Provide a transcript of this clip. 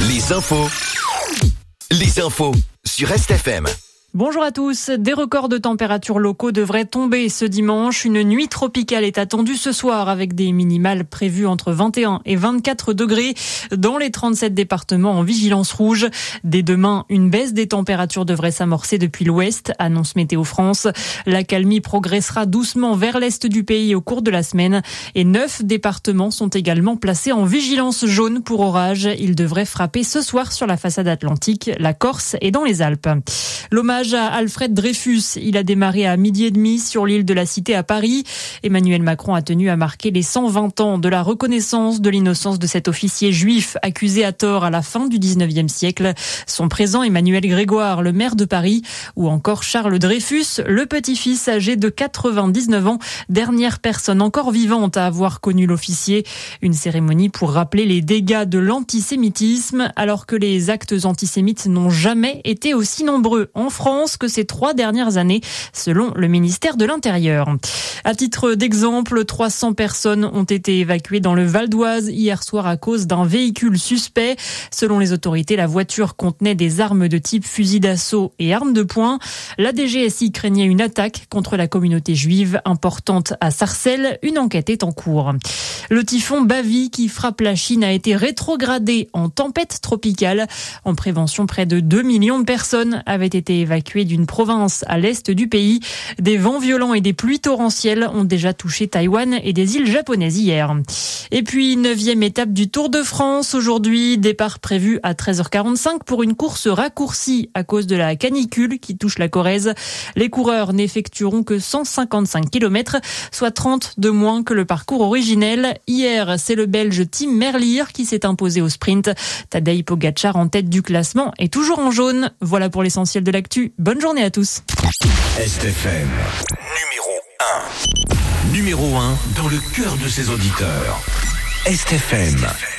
Les infos sur STFM. Bonjour à tous. Des records de températures locaux devraient tomber ce dimanche. Une nuit tropicale est attendue ce soir avec des minimales prévues entre 21 et 24 degrés dans les 37 départements en vigilance rouge. Dès demain, une baisse des températures devrait s'amorcer depuis l'ouest, annonce Météo France. L'accalmie progressera doucement vers l'est du pays au cours de la semaine et 9 départements sont également placés en vigilance jaune pour orage. Ils devraient frapper ce soir sur la façade atlantique, la Corse et dans les Alpes. L'hommage à Alfred Dreyfus, il a démarré à 12h30 sur l'île de la Cité à Paris. Emmanuel Macron a tenu à marquer les 120 ans de la reconnaissance de l'innocence de cet officier juif accusé à tort à la fin du 19e siècle. Sont présents Emmanuel Grégoire, le maire de Paris, ou encore Charles Dreyfus, le petit-fils âgé de 99 ans, dernière personne encore vivante à avoir connu l'officier. Une cérémonie pour rappeler les dégâts de l'antisémitisme, alors que les actes antisémites n'ont jamais été aussi nombreux en France que ces 3 dernières années, selon le ministère de l'Intérieur. À titre d'exemple, 300 personnes ont été évacuées dans le Val d'Oise hier soir à cause d'un véhicule suspect. Selon les autorités, la voiture contenait des armes de type fusil d'assaut et armes de poing. La DGSI craignait une attaque contre la communauté juive importante à Sarcelles. Une enquête est en cours. Le typhon Bavi qui frappe la Chine a été rétrogradé en tempête tropicale. En prévention, près de 2 millions de personnes avaient été évacuées d'une province à l'est du pays. Des vents violents et des pluies torrentielles ont déjà touché Taïwan et des îles japonaises hier. Et puis, 9e étape du Tour de France. Aujourd'hui, départ prévu à 13h45 pour une course raccourcie à cause de la canicule qui touche la Corrèze. Les coureurs n'effectueront que 155 km, soit 30 de moins que le parcours originel. Hier, c'est le Belge Tim Merlier qui s'est imposé au sprint. Tadej Pogačar en tête du classement est toujours en jaune. Voilà pour l'essentiel de l'actu. Bonne journée à tous. STFM, numéro 1 dans le cœur de ses auditeurs. STFM.